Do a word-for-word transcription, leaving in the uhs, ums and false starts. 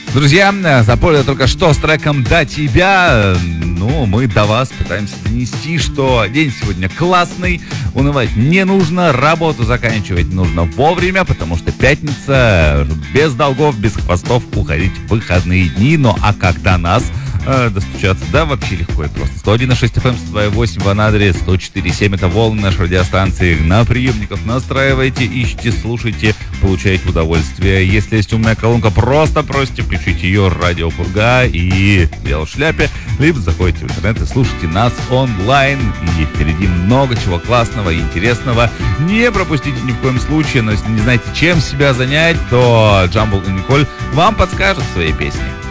Друзья, запомнили только что с треком «До тебя». Ну, мы до вас пытаемся донести, что день сегодня классный, унывать не нужно, работу заканчивать нужно вовремя, потому что пятница, без долгов, без хвостов, уходить в выходные дни. Ну, а когда нас э, достучаться, да, вообще легко и просто. сто один и шесть эф эм, сто два и восемь в Анадыре, сто четыре и семь это волны нашей радиостанции. На приемниках настраивайте, ищите, слушайте, получайте удовольствие. Если есть умная колонка, просто просите включить ее, радио Пурга и дело в шляпе, либо заходите в интернет и слушайте нас онлайн. И впереди много чего классного и интересного. Не пропустите ни в коем случае, но если не знаете, чем себя занять, то Джамбул и Николь вам подскажут в своей песне.